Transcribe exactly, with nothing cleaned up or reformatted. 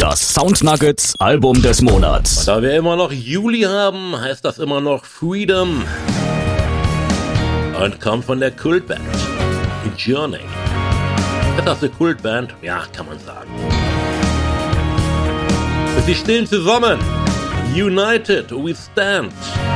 Das Soundnuggets Album des Monats. Da wir immer noch Juli haben, heißt das immer noch Freedom. Und kommt von der Kultband Journey. Ist das eine Kultband? Ja, kann man sagen. Sie stehen zusammen. United we stand.